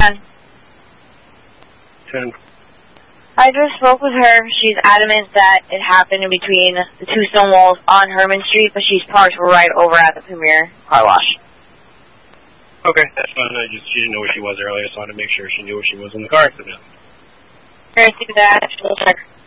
10. 10. I just spoke with her. She's adamant that it happened in between the two stone walls on Herman Street, but she's parked right over at the Premier Car Wash. Okay, that's fine. She didn't know where she was earlier, so I wanted to make sure she knew where she was in the car accident. Here, do that. We'll check.